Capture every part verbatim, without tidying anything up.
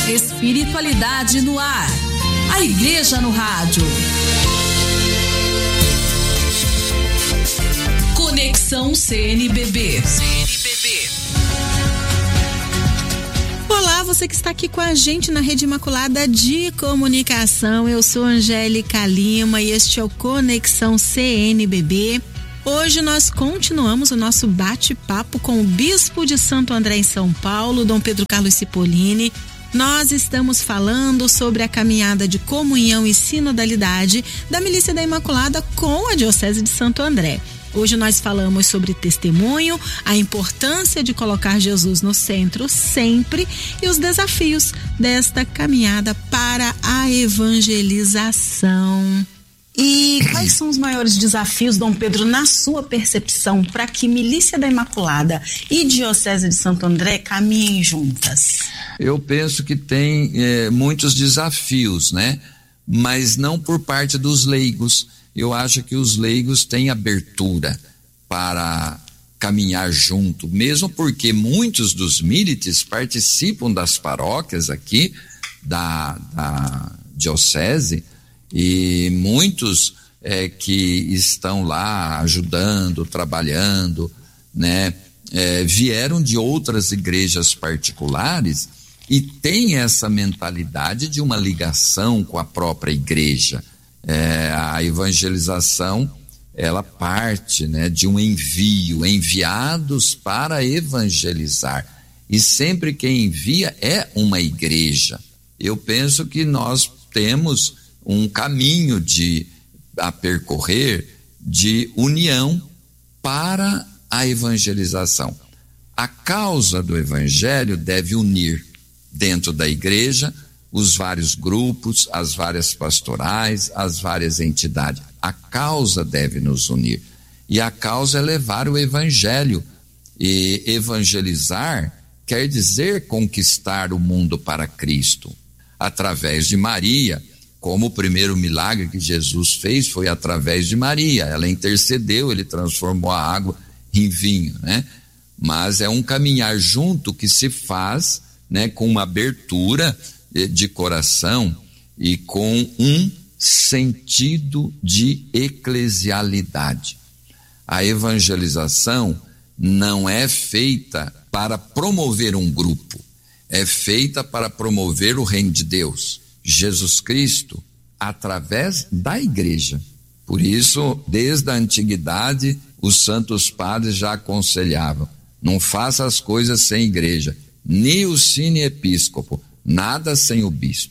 Espiritualidade no ar. A Igreja no Rádio. Conexão C N B B. C N B B. Olá, você que está aqui com a gente na Rede Imaculada de Comunicação. Eu sou Angélica Lima e este é o Conexão C N B B. Hoje nós continuamos o nosso bate-papo com o Bispo de Santo André em São Paulo, Dom Pedro Carlos Cipollini. Nós estamos falando sobre a caminhada de comunhão e sinodalidade da Milícia da Imaculada com a Diocese de Santo André. Hoje nós falamos sobre testemunho, a importância de colocar Jesus no centro sempre e os desafios desta caminhada para a evangelização. E quais são os maiores desafios, Dom Pedro, na sua percepção, para que Milícia da Imaculada e Diocese de Santo André caminhem juntas? Eu penso que tem é, muitos desafios, né? Mas não por parte dos leigos. Eu acho que os leigos têm abertura para caminhar junto, mesmo porque muitos dos milites participam das paróquias aqui da, da Diocese, e muitos é, que estão lá ajudando, trabalhando, né, é, vieram de outras igrejas particulares e têm essa mentalidade de uma ligação com a própria igreja. É, a evangelização, ela parte, né, de um envio, enviados para evangelizar, e sempre quem envia é uma igreja. Eu penso que nós temos um caminho de, a percorrer de união para a evangelização. A causa do evangelho deve unir dentro da igreja os vários grupos, as várias pastorais, as várias entidades. A causa deve nos unir. E a causa é levar o evangelho. E evangelizar quer dizer conquistar o mundo para Cristo. Através de Maria, como o primeiro milagre que Jesus fez foi através de Maria. Ela intercedeu, ele transformou a água em vinho, né? Mas é um caminhar junto que se faz, né, com uma abertura de coração e com um sentido de eclesialidade. A evangelização não é feita para promover um grupo, é feita para promover o reino de Deus, Jesus Cristo, através da igreja. Por isso, desde a antiguidade, os santos padres já aconselhavam: não faça as coisas sem igreja, nem o sine episcopo, nada sem o bispo.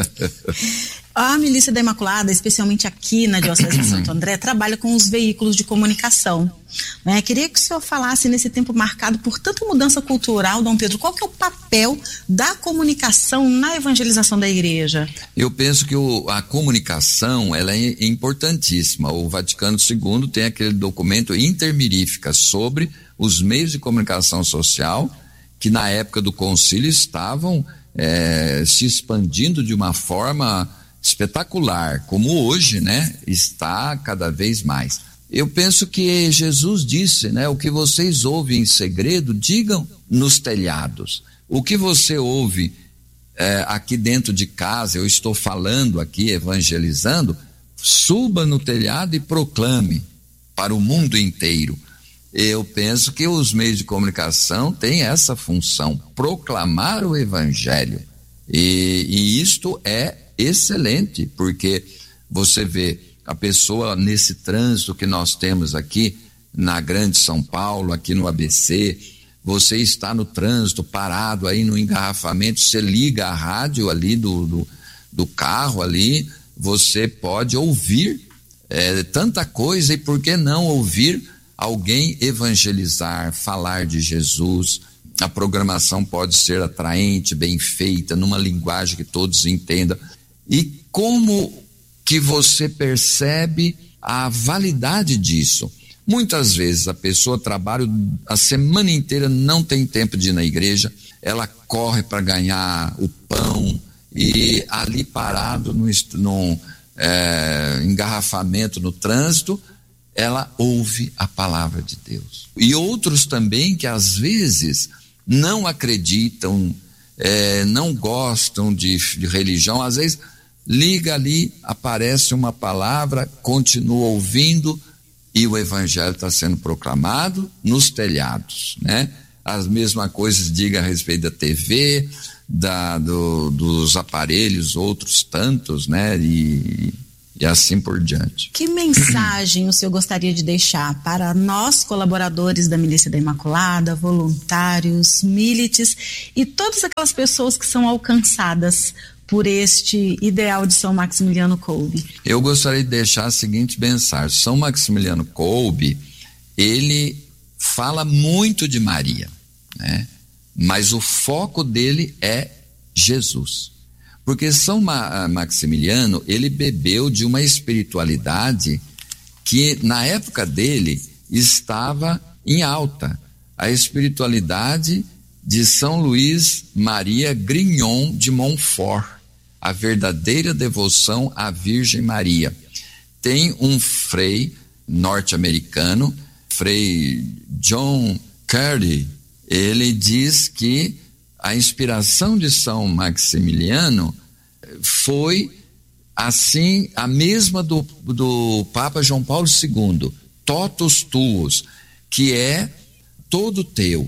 A Milícia da Imaculada, especialmente aqui na Diocese de Santo André, trabalha com os veículos de comunicação, né? Queria que o senhor falasse, nesse tempo marcado por tanta mudança cultural, Dom Pedro, qual que é o papel da comunicação na evangelização da igreja? Eu penso que o, a comunicação, ela é importantíssima. O Vaticano segundo tem aquele documento Intermirífica sobre os meios de comunicação social, que na época do concílio estavam é, se expandindo de uma forma espetacular, como hoje, né, está cada vez mais. Eu penso que Jesus disse, né, o que vocês ouvem em segredo, digam nos telhados. O que você ouve é, aqui dentro de casa, eu estou falando aqui, evangelizando, suba no telhado e proclame para o mundo inteiro. Eu penso que os meios de comunicação têm essa função, proclamar o evangelho. E, e isto é excelente, porque você vê a pessoa nesse trânsito que nós temos aqui na Grande São Paulo, aqui no A B C, você está no trânsito, parado aí no engarrafamento, você liga a rádio ali do, do, do carro ali, você pode ouvir é, tanta coisa, e por que não ouvir alguém evangelizar, falar de Jesus? A programação pode ser atraente, bem feita, numa linguagem que todos entendam. E como que você percebe a validade disso? Muitas vezes a pessoa trabalha a semana inteira, não tem tempo de ir na igreja, ela corre para ganhar o pão, e ali parado no, no é, engarrafamento no trânsito, ela ouve a palavra de Deus. E outros também que às vezes não acreditam, é, não gostam de, de religião, às vezes liga ali, aparece uma palavra, continua ouvindo e o evangelho está sendo proclamado nos telhados, né? As mesmas coisas diga a respeito da T V, da, do, dos aparelhos, outros tantos, né? E, e assim por diante. Que mensagem o senhor gostaria de deixar para nós, colaboradores da Milícia da Imaculada, voluntários, milites e todas aquelas pessoas que são alcançadas por este ideal de São Maximiliano Kolbe? Eu gostaria de deixar a seguinte mensagem. São Maximiliano Kolbe, ele fala muito de Maria, né? Mas o foco dele é Jesus. Porque São Ma- Maximiliano, ele bebeu de uma espiritualidade que na época dele estava em alta. A espiritualidade de São Luís Maria Grignon de Montfort, a verdadeira devoção à Virgem Maria. Tem um frei norte-americano, Frei John Curry, ele diz que a inspiração de São Maximiliano foi assim a mesma do, do Papa João Paulo segundo, totus tuus, que é todo teu,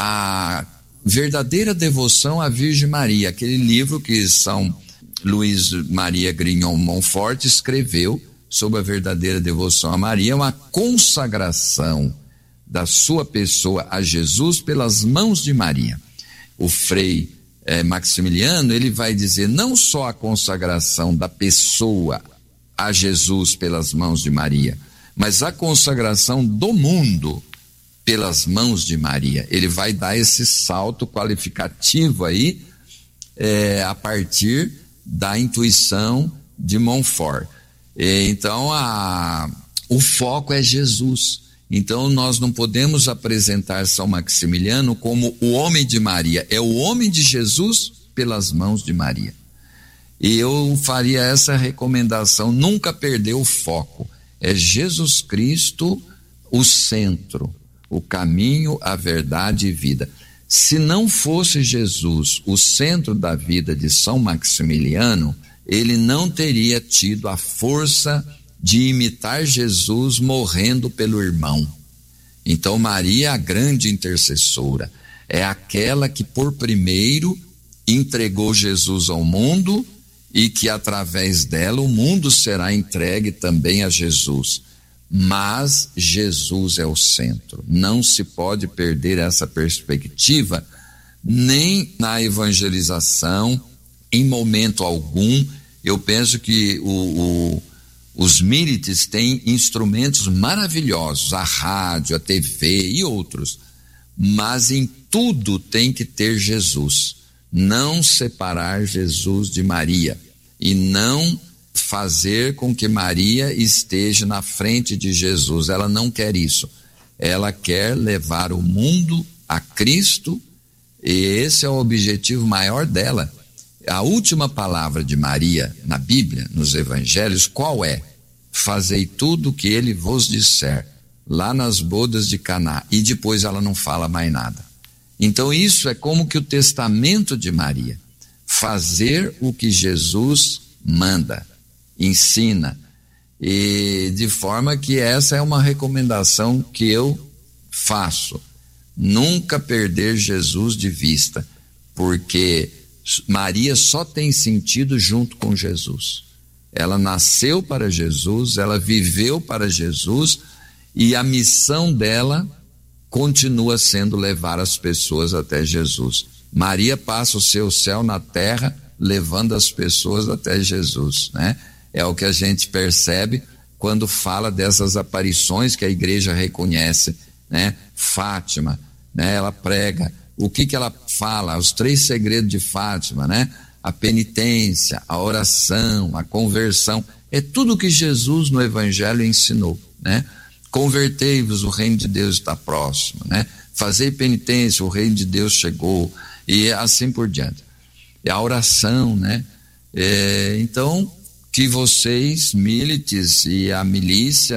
a verdadeira devoção à Virgem Maria, aquele livro que São Luís Maria Grignon Montfort escreveu sobre a verdadeira devoção a Maria, uma consagração da sua pessoa a Jesus pelas mãos de Maria. O frei eh, Maximiliano, ele vai dizer não só a consagração da pessoa a Jesus pelas mãos de Maria, mas a consagração do mundo pelas mãos de Maria. Ele vai dar esse salto qualificativo aí eh, a partir da intuição de Montfort. Então, a, o foco é Jesus. Então, nós não podemos apresentar São Maximiliano como o homem de Maria. É o homem de Jesus pelas mãos de Maria. E eu faria essa recomendação, nunca perder o foco. É Jesus Cristo o centro, o caminho, a verdade e vida. Se não fosse Jesus o centro da vida de São Maximiliano, ele não teria tido a força de imitar Jesus morrendo pelo irmão. Então Maria, a grande intercessora, é aquela que por primeiro entregou Jesus ao mundo e que através dela o mundo será entregue também a Jesus. Mas Jesus é o centro. Não se pode perder essa perspectiva nem na evangelização, em momento algum. Eu penso que o, o, os milites têm instrumentos maravilhosos, a rádio, a T V e outros, mas em tudo tem que ter Jesus. Não separar Jesus de Maria e não fazer com que Maria esteja na frente de Jesus. Ela não quer isso. Ela quer levar o mundo a Cristo e esse é o objetivo maior dela. A última palavra de Maria na Bíblia, nos evangelhos, qual é? Fazei tudo o que ele vos disser, lá nas bodas de Caná, e depois ela não fala mais nada. Então isso é como que o testamento de Maria, fazer o que Jesus manda, ensina, e de forma que essa é uma recomendação que eu faço, nunca perder Jesus de vista, porque Maria só tem sentido junto com Jesus. Ela nasceu para Jesus, ela viveu para Jesus e a missão dela continua sendo levar as pessoas até Jesus. Maria passa o seu céu na terra levando as pessoas até Jesus, né? É o que a gente percebe quando fala dessas aparições que a igreja reconhece, né? Fátima, né? Ela prega. O que que ela fala? Os três segredos de Fátima, né? A penitência, a oração, a conversão, é tudo que Jesus no Evangelho ensinou, né? Convertei-vos, o reino de Deus está próximo, né? Fazei penitência, o reino de Deus chegou, e assim por diante. E a oração, né? É, então, que vocês, milites e a milícia,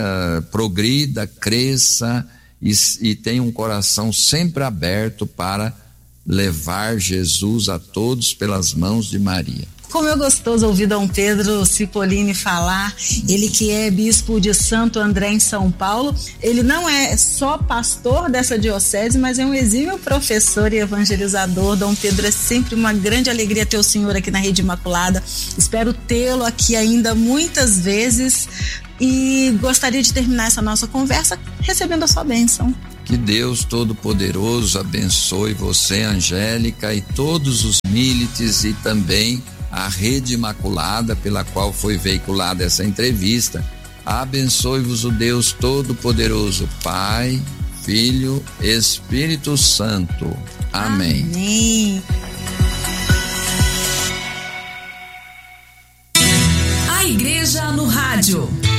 progrida, cresça, E, e tem um coração sempre aberto para levar Jesus a todos pelas mãos de Maria. Como é gostoso ouvir Dom Pedro Cipollini falar, ele que é bispo de Santo André em São Paulo, ele não é só pastor dessa diocese, mas é um exímio professor e evangelizador. Dom Pedro, é sempre uma grande alegria ter o senhor aqui na Rede Imaculada, espero tê-lo aqui ainda muitas vezes e gostaria de terminar essa nossa conversa recebendo a sua bênção. Que Deus Todo-Poderoso abençoe você, Angélica, e todos os milites e também a Rede Imaculada pela qual foi veiculada essa entrevista. Abençoe-vos o Deus Todo-Poderoso, Pai, Filho, Espírito Santo. Amém. Amém. A Igreja no Rádio.